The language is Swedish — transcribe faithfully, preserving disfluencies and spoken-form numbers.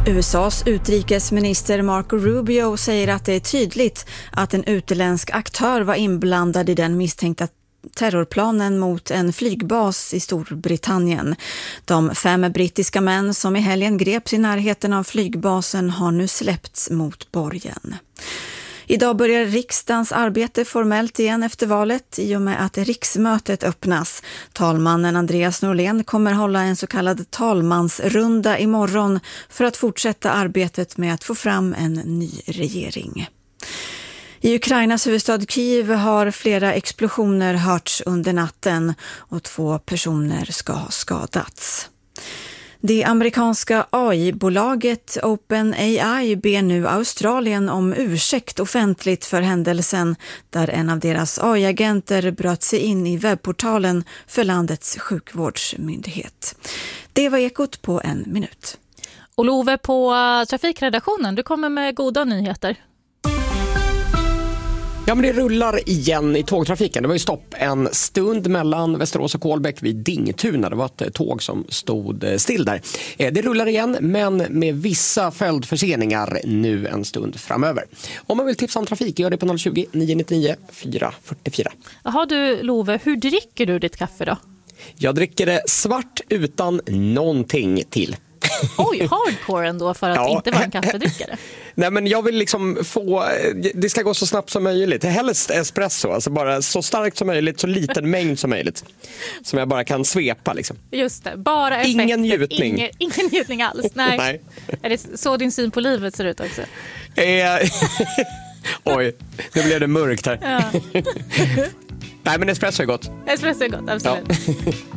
U S A:s utrikesminister Marco Rubio säger att det är tydligt att en utländsk aktör var inblandad i den misstänkta terrorplanen mot en flygbas i Storbritannien. De fem brittiska män som i helgen greps i närheten av flygbasen har nu släppts mot borgen. Idag börjar riksdagens arbete formellt igen efter valet i och med att riksmötet öppnas. Talmannen Andreas Norlén kommer hålla en så kallad talmansrunda imorgon för att fortsätta arbetet med att få fram en ny regering. I Ukrainas huvudstad Kiev har flera explosioner hörts under natten och två personer ska ha skadats. Det amerikanska A I-bolaget OpenAI ber nu Australien om ursäkt offentligt för händelsen där en av deras A I-agenter bröt sig in i webbportalen för landets sjukvårdsmyndighet. Det var Ekot på en minut. Och Love på trafikredaktionen, du kommer med goda nyheter. Ja, men det rullar igen i tågtrafiken. Det var ju stopp en stund mellan Västerås och Kolbäck vid Dingtuna. Det var ett tåg som stod still där. Det rullar igen, men med vissa följdförseningar nu en stund framöver. Om man vill tipsa om trafik, gör det på noll tjugo, nio nittionio, fyra fyrtiofyra. Jaha du Love, hur dricker du ditt kaffe då? Jag dricker det svart utan någonting till. Oj, hardcore ändå för att ja. inte vara en kaffedrickare. Nej, men jag vill liksom få, det ska gå så snabbt som möjligt. Helst espresso, alltså bara så starkt som möjligt, så liten mängd som möjligt. Som jag bara kan svepa liksom. Just det, bara effekter. Ingen njutning. Ingen, ingen njutning alls, nej. Nej. Är det så din syn på livet ser ut också? Eh, Oj, nu blev det mörkt här. Ja. Nej, men espresso är gott. Espresso är gott, absolut. Ja.